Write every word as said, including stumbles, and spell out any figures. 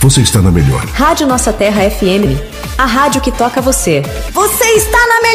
Você está na melhor. Rádio Nossa Terra F M, a rádio que toca você. Você está na melhor.